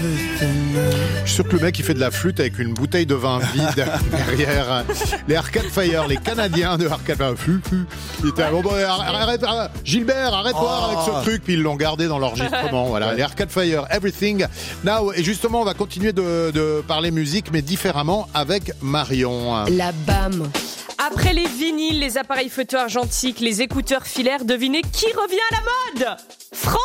Je suis sûr que le mec il fait de la flûte avec une bouteille de vin vide derrière. Les Arcade Fire, les Canadiens de Arcade Fire. Ils étaient arrête, Gilbert, arrête-toi avec ce truc. Puis ils l'ont gardé dans l'enregistrement. Voilà, les Arcade Fire, Everything Now. Et justement, on va continuer de parler musique, mais différemment avec Marion. La BAM. Après les vinyles, les appareils photo argentiques, les écouteurs filaires, devinez qui revient à la mode ? Franck !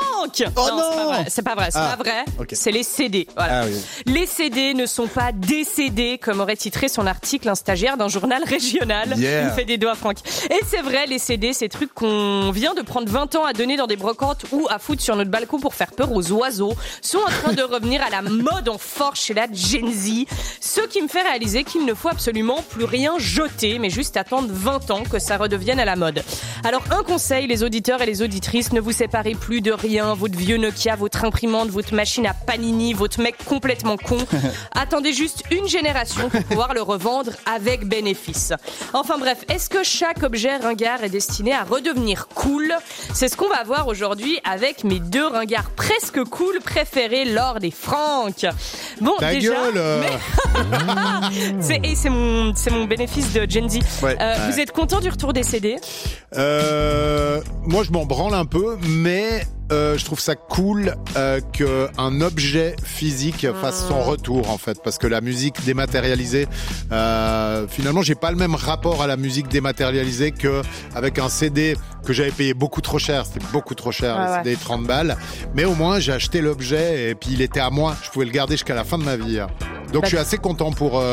Oh non, c'est pas vrai. Okay. C'est les CD. Voilà. Oui. Les CD ne sont pas décédés, comme aurait titré son article un stagiaire d'un journal régional. Yeah. Il me fait des doigts, Franck. Et c'est vrai, les CD, ces trucs qu'on vient de prendre 20 ans à donner dans des brocantes ou à foutre sur notre balcon pour faire peur aux oiseaux, sont en train de revenir à la mode en force chez la Gen Z. Ce qui me fait réaliser qu'il ne faut absolument plus rien jeter, mais juste attendre 20 ans que ça redevienne à la mode. Alors un conseil, les auditeurs et les auditrices, ne vous séparez plus de rien, votre vieux Nokia, votre imprimante, votre machine à panini, votre mec complètement con. Attendez juste une génération pour pouvoir le revendre avec bénéfice. Enfin bref, est-ce que chaque objet ringard est destiné à redevenir cool ? C'est ce qu'on va voir aujourd'hui avec mes deux ringards presque cool préférés, Lord et Franck. Bon, ta déjà, gueule c'est mon bénéfice de Gen Z. Ouais. Vous êtes content du retour des CD ? Moi, je m'en branle un peu, mais je trouve ça cool qu'un objet physique fasse son retour, en fait, parce que la musique dématérialisée, finalement, j'ai pas le même rapport à la musique dématérialisée qu'avec un CD que j'avais payé beaucoup trop cher. C'était beaucoup trop cher, les CD 30 balles. Mais au moins, j'ai acheté l'objet et puis il était à moi. Je pouvais le garder jusqu'à la fin de ma vie. Donc, je suis assez content pour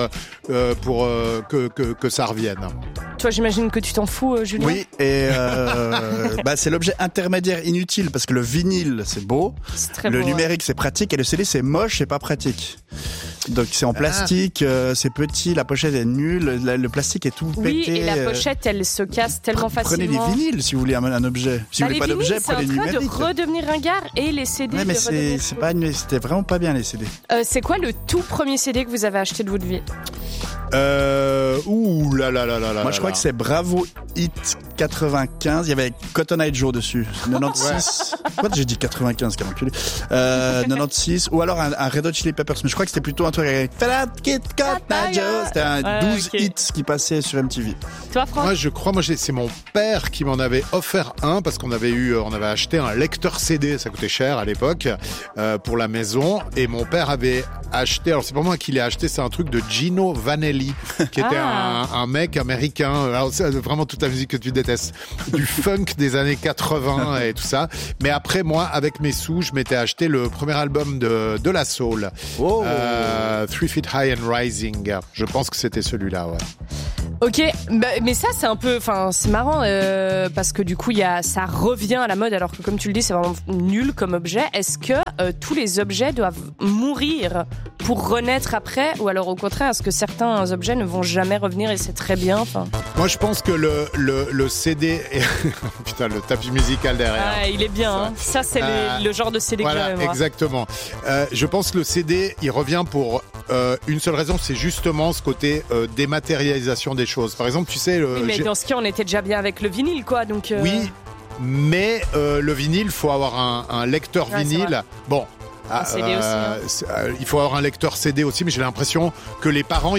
que ça revienne. Toi, j'imagine que tu t'en fous, Julien. Oui, et c'est l'objet intermédiaire inutile parce que le vinyle, c'est beau, c'est très le beau, numérique, c'est pratique, et le CD, c'est moche, c'est pas pratique. Donc c'est en plastique, c'est petit, la pochette est nulle, le plastique est tout pété. Oui, et la pochette, elle se casse tellement facilement. Prenez les vinyles si vous voulez un objet. Si vous voulez pas d'objet, prenez le numérique. C'est en train de redevenir ringard, et les CD. Ouais, mais c'était vraiment pas bien les CD. C'est quoi le tout premier CD que vous avez acheté de votre vie ? Ouh là. Moi je crois que c'est Bravo Hit 95, il y avait Cotton Eye Joe dessus. 96. Pourquoi j'ai dit 95, quel enculé. 96, ou alors un Red Hot Chili Peppers, mais je crois que c'était plutôt un truc avec Cotton Eye Joe. C'était un 12 hits qui passait sur MTV. Toi, Franck ? Moi, c'est mon père qui m'en avait offert un parce qu'on avait acheté un lecteur CD, ça coûtait cher à l'époque, pour la maison, et mon père avait acheté, alors c'est pas moi qui l'ai acheté, c'est un truc de Gino Vanelli, qui était un mec américain, alors c'est vraiment toute la musique que tu détestes, du funk des années 80 et tout ça. Mais après, moi, avec mes sous, je m'étais acheté le premier album de la soul, 3 Feet High and Rising. Je pense que c'était celui-là, ouais. Ok, mais ça c'est un peu, c'est marrant parce que du coup ça revient à la mode alors que comme tu le dis c'est vraiment nul comme objet. Est-ce que tous les objets doivent mourir pour renaître après, ou alors au contraire est-ce que certains objets ne vont jamais revenir et c'est très bien ? Moi je pense que le CD putain, le tapis musical derrière. Ah, il est bien, hein. Ça c'est le genre de CD que voilà, j'aime. Exactement. Je pense que le CD il revient pour une seule raison, c'est justement ce côté dématérialisation des choses. Par exemple, tu sais... oui, mais dans ce cas, on était déjà bien avec le vinyle, quoi. Donc, oui, mais le vinyle, il faut avoir un lecteur vinyle. Bon, CD aussi, il faut avoir un lecteur CD aussi, mais j'ai l'impression que les parents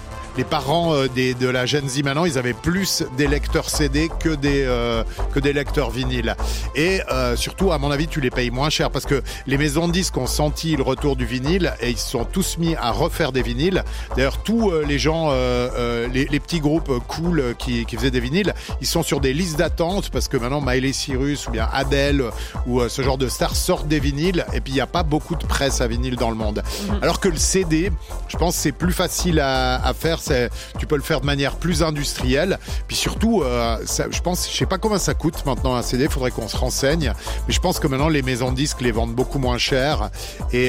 de la Gen Z maintenant, ils avaient plus des lecteurs CD que des lecteurs vinyles. Et surtout, à mon avis, tu les payes moins cher parce que les maisons de disques ont senti le retour du vinyle et ils se sont tous mis à refaire des vinyles. D'ailleurs, tous les gens, les petits groupes cool qui faisaient des vinyles, ils sont sur des listes d'attente parce que maintenant Miley Cyrus ou bien Adele ou ce genre de stars sortent des vinyles et puis il n'y a pas beaucoup de presse à vinyle dans le monde. Alors que le CD, je pense que c'est plus facile à faire. Tu peux le faire de manière plus industrielle. Puis surtout, je sais pas combien ça coûte maintenant un CD, il faudrait qu'on se renseigne. Mais je pense que maintenant, les maisons de disques les vendent beaucoup moins cher. Et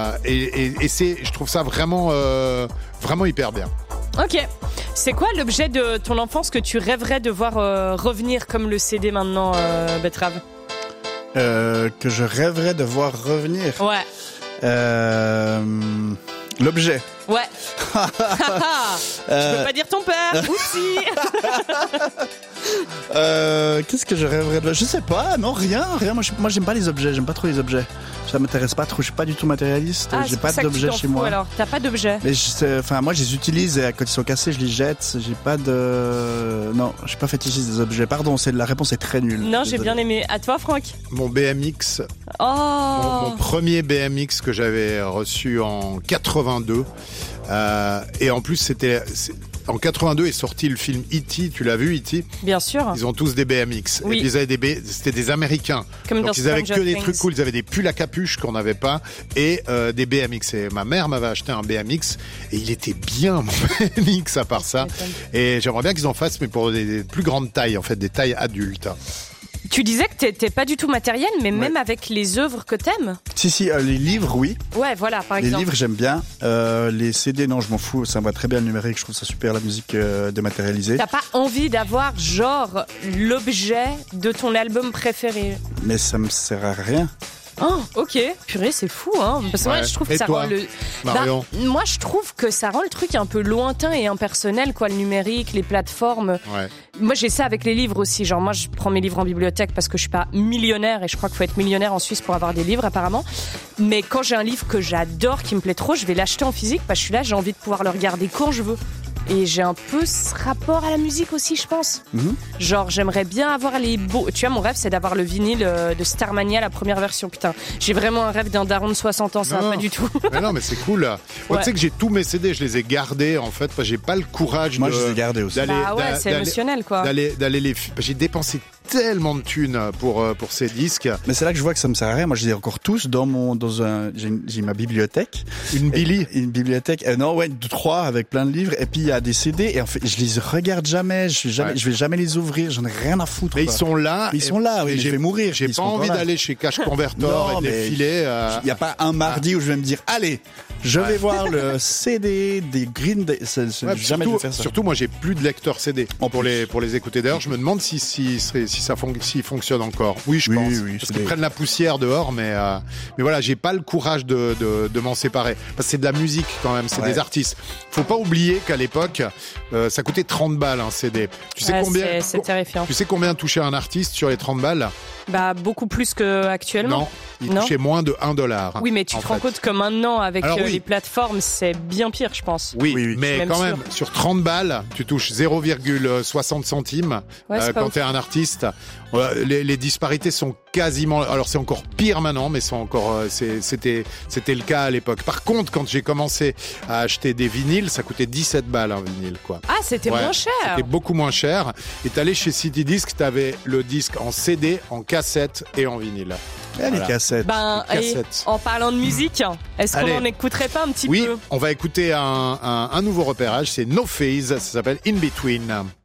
je trouve ça vraiment hyper bien. Ok. C'est quoi l'objet de ton enfance que tu rêverais de voir revenir comme le CD maintenant, Betrave ? Que je rêverais de voir revenir. Ouais. L'objet. Ouais. Je peux pas dire ton père. Oupsie. Qu'est-ce que je rêverais de... Je sais pas, non, rien. Moi, j'aime pas les objets, j'aime pas trop les objets. ça m'intéresse pas trop. Je suis pas du tout matérialiste. Ah, j'ai c'est pas pour ça que tu d'objets t'en chez fous, moi. alors, t'as pas d'objets. Mais moi, je les utilise et quand ils sont cassés, je les jette. J'ai pas de. Non, je suis pas fétichiste des objets. Pardon, la réponse est très nulle. Non, j'ai bien aimé. À toi, Franck. Mon BMX, Oh. mon premier BMX que j'avais reçu en 82. Et en plus, en 82 est sorti le film E.T. Tu l'as vu, E.T.? Bien sûr. Ils ont tous des BMX. Oui. Et puis ils avaient c'était des Américains. Comme dans Donc ils avaient que Stranger des Things. trucs cool. Ils avaient des pulls à capuche qu'on n'avait pas et des BMX. Et ma mère m'avait acheté un BMX et il était bien mon BMX à part ça. Et j'aimerais bien qu'ils en fassent, mais pour des plus grandes tailles, en fait, des tailles adultes. Tu disais que t'étais pas du tout matériel, mais même avec les œuvres que t'aimes. Si, les livres, oui. Ouais, voilà, par Les exemple. livres, j'aime bien. Les CD, non, je m'en fous. Ça me va très bien le numérique. Je trouve ça super, la musique dématérialisée. T'as pas envie d'avoir, genre, l'objet de ton album préféré? Mais ça me sert à rien. Oh, ok. Purée, c'est fou, hein. Parce que moi, Ouais. je trouve Et que ça toi, rend le. Marion? Moi, je trouve que ça rend le truc un peu lointain et impersonnel, quoi, le numérique, les plateformes. Ouais. Moi, j'ai ça avec les livres aussi. Genre, moi, je prends mes livres en bibliothèque parce que je suis pas millionnaire et je crois qu'il faut être millionnaire en Suisse pour avoir des livres, apparemment. Mais quand j'ai un livre que j'adore, qui me plaît trop, je vais l'acheter en physique parce que je suis là, j'ai envie de pouvoir le regarder quand je veux. Et j'ai un peu ce rapport à la musique aussi, je pense. Genre, j'aimerais bien avoir les beaux... Tu vois, mon rêve, c'est d'avoir le vinyle de Starmania, la première version. Putain, j'ai vraiment un rêve d'un daron de 60 ans, ça, Non. pas du tout. Mais non, mais c'est cool. Moi, Ouais. tu sais que j'ai tous mes CD, je les ai gardés, en fait, parce que j'ai pas le courage Moi, je les ai gardés aussi. Bah ouais, c'est émotionnel, quoi. D'aller j'ai dépensé tellement de thunes pour ces disques. Mais c'est là que je vois que ça me sert à rien. Moi, je les ai encore tous j'ai ma bibliothèque. Une Billy. Une bibliothèque. Non, ouais, 3 avec plein de livres. Et puis, il y a des CD. Et en fait, je les regarde jamais. Je vais jamais les ouvrir. J'en ai rien à foutre. Mais quoi. ils sont là. Ils sont là, oui, et mais je vais mourir. J'ai Ils pas sont encore envie là. d'aller chez Cash Converter Non, et de les mais filer. Il n'y a pas un mardi où je vais me dire, allez, je vais voir le CD des Green Day. Ouais, Jamais je vais faire ça. surtout, moi, j'ai plus de lecteur CD pour les écouter. D'ailleurs, je me demande s'il fonctionne encore. Oui, je pense. Oui, Parce qu'ils prennent la poussière dehors, mais voilà, j'ai pas le courage de m'en séparer. Parce que c'est de la musique quand même, c'est Ouais. des artistes. Faut pas oublier qu'à l'époque, ça coûtait 30 balles un CD. Tu sais Ouais, combien c'est terrifiant. Tu sais combien touchait un artiste sur les 30 balles? Bah, beaucoup plus qu'actuellement. Non, il Non. touchait moins de 1 dollar. Oui, mais tu te rends compte que maintenant, avec Alors, oui. les plateformes, c'est bien pire, je pense. Oui, Oui, oui. mais Même quand sûr. même, sur 30 balles, tu touches 0,60 centimes Ouais, c'est pas quand ouf. t'es un artiste. Les disparités sont quasiment... Alors c'est encore pire maintenant, mais c'était le cas à l'époque. Par contre, quand j'ai commencé à acheter des vinyles, ça coûtait 17 balles un vinyle, quoi. Ah, c'était Ouais, moins cher. C'était beaucoup moins cher. Et t'allais chez Citydisc, t'avais le disque en CD, en cassette et en vinyle. Les Voilà. cassettes. Ben, Les et cassettes. en parlant de musique, est-ce qu'on Allez. en écouterait pas un petit Oui, peu? on va écouter un nouveau repérage, c'est No Phase, ça s'appelle In Between.